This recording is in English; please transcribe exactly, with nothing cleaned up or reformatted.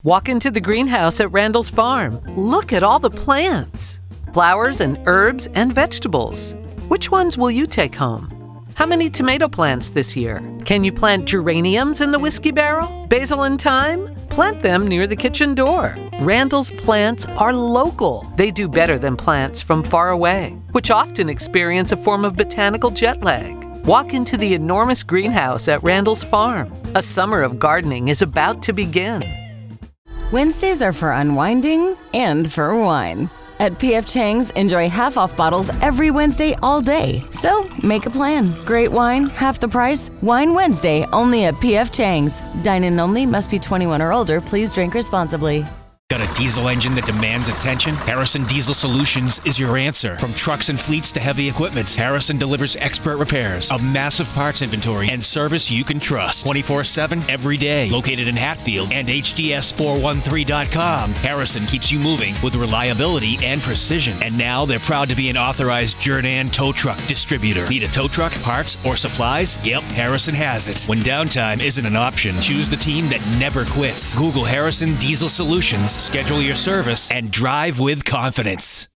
Walk into the greenhouse at Randall's Farm. Look at all the plants. Flowers and herbs and vegetables. Which ones will you take home? How many tomato plants this year? Can you plant geraniums in the whiskey barrel? Basil and thyme? Plant them near the kitchen door. Randall's plants are local. They do better than plants from far away, which often experience a form of botanical jet lag. Walk into the enormous greenhouse at Randall's Farm. A summer of gardening is about to begin. Wednesdays are for unwinding and for wine. At P F Chang's, enjoy half-off bottles every Wednesday all day. So, make a plan. Great wine, half the price. Wine Wednesday, only at P F Chang's. Dine-in only, must be twenty-one or older. Please drink responsibly. Got a diesel engine that demands attention? Harrison Diesel Solutions is your answer. From trucks and fleets to heavy equipment, Harrison delivers expert repairs, a massive parts inventory, and service you can trust. twenty-four seven, every day. Located in Hatfield and H D S four one three dot com, Harrison keeps you moving with reliability and precision. And now they're proud to be an authorized Jernan tow truck distributor. Need a tow truck, parts, or supplies? Yep, Harrison has it. When downtime isn't an option, choose the team that never quits. Google Harrison Diesel Solutions, schedule your service, and drive with confidence.